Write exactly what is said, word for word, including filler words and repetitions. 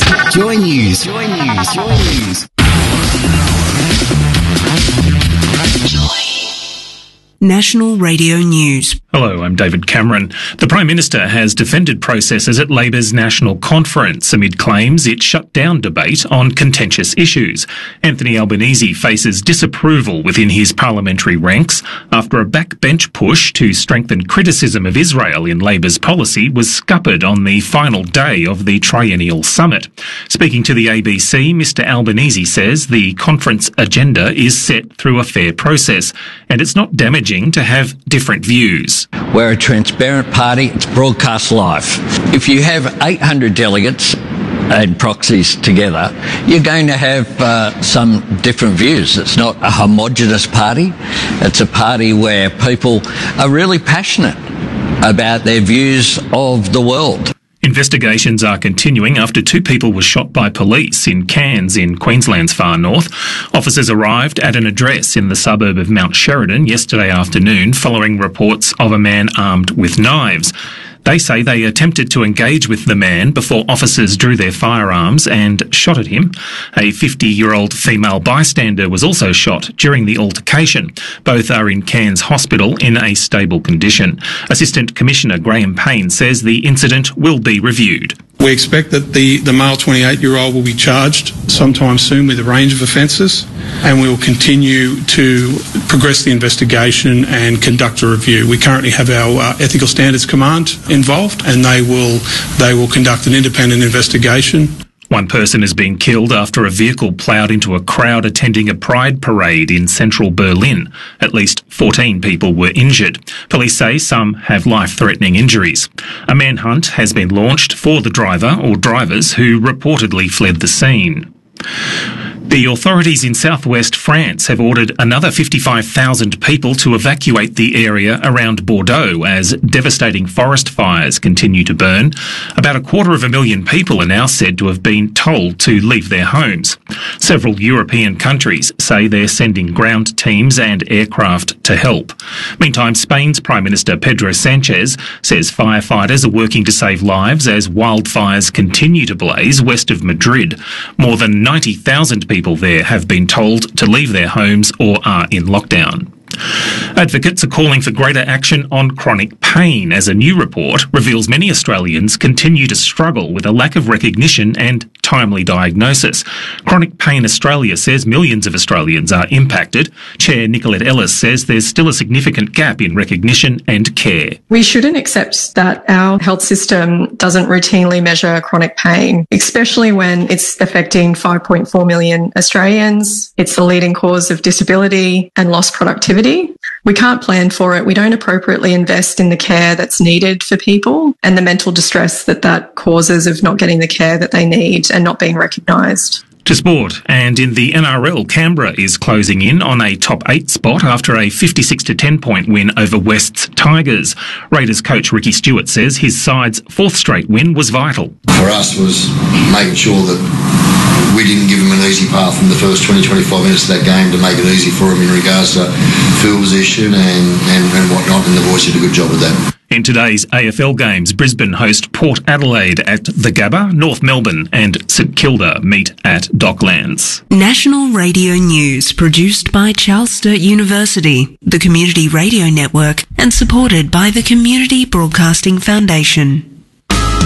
Joy News. Joy News. Joy News. National Radio News. Hello, I'm David Cameron. The Prime Minister has defended processes at Labor's National Conference amid claims it shut down debate on contentious issues. Anthony Albanese faces disapproval within his parliamentary ranks after a backbench push to strengthen criticism of Israel in Labor's policy was scuppered on the final day of the triennial summit. Speaking to the A B C, Mr Albanese says the conference agenda is set through a fair process and it's not damaging to have different views. We're a transparent party. It's broadcast live. If you have eight hundred delegates and proxies together, you're going to have uh, some different views. It's not a homogenous party. It's a party where people are really passionate about their views of the world. Investigations are continuing after two people were shot by police in Cairns in Queensland's far north. Officers arrived at an address in the suburb of Mount Sheridan yesterday afternoon following reports of a man armed with knives. They say they attempted to engage with the man before officers drew their firearms and shot at him. A fifty-year-old female bystander was also shot during the altercation. Both are in Cairns Hospital in a stable condition. Assistant Commissioner Graham Payne says the incident will be reviewed. We expect that the, the male twenty-eight-year-old will be charged sometime soon with a range of offences, and we will continue to progress the investigation and conduct a review. We currently have our uh, Ethical Standards Command involved, and they will they will conduct an independent investigation. One person has been killed after a vehicle ploughed into a crowd attending a pride parade in central Berlin. At least fourteen people were injured. Police say some have life-threatening injuries. A manhunt has been launched for the driver or drivers who reportedly fled the scene. The authorities in southwest France have ordered another fifty-five thousand people to evacuate the area around Bordeaux as devastating forest fires continue to burn. About a quarter of a million people are now said to have been told to leave their homes. Several European countries say they're sending ground teams and aircraft to help. Meantime, Spain's Prime Minister Pedro Sanchez says firefighters are working to save lives as wildfires continue to blaze west of Madrid. More than ninety thousand people People there have been told to leave their homes or are in lockdown. Advocates are calling for greater action on chronic pain as a new report reveals many Australians continue to struggle with a lack of recognition and timely diagnosis. Chronic Pain Australia says millions of Australians are impacted. Chair Nicolette Ellis says there's still a significant gap in recognition and care. We shouldn't accept that our health system doesn't routinely measure chronic pain, especially when it's affecting five point four million Australians. It's the leading cause of disability and lost productivity. We can't plan for it. We don't appropriately invest in the care that's needed for people and the mental distress that that causes of not getting the care that they need and not being recognised. To sport, and in the N R L, Canberra is closing in on a top eight spot after a fifty-six to ten point win over West's Tigers. Raiders coach Ricky Stewart says his side's fourth straight win was vital. For us was making sure that we didn't give them an easy path from the first twenty, twenty-five minutes of that game to make it easy for them in regards to field position and, and, and whatnot, and the boys did a good job of that. In today's A F L games, Brisbane host Port Adelaide at the Gabba, North Melbourne and St Kilda meet at Docklands. National Radio News, produced by Charles Sturt University, the Community Radio Network, and supported by the Community Broadcasting Foundation.